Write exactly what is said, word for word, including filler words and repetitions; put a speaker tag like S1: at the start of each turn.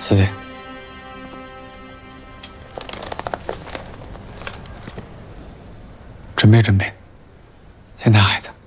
S1: 四弟，准备准备，先带孩子。